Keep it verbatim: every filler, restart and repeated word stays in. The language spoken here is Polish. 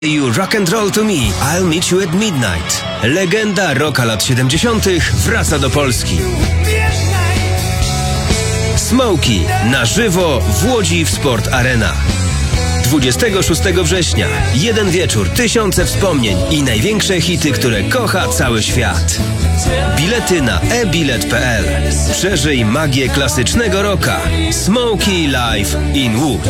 You rock and roll to me, I'll meet you at midnight. Legenda rocka lat siedemdziesiątych wraca do Polski. Smokey na żywo w Łodzi w Sport Arena. dwudziestego szóstego września. Jeden wieczór, tysiące wspomnień i największe hity, które kocha cały świat. Bilety na e bilet kropka p l. Przeżyj magię klasycznego rocka. Smokey Live in Łódź.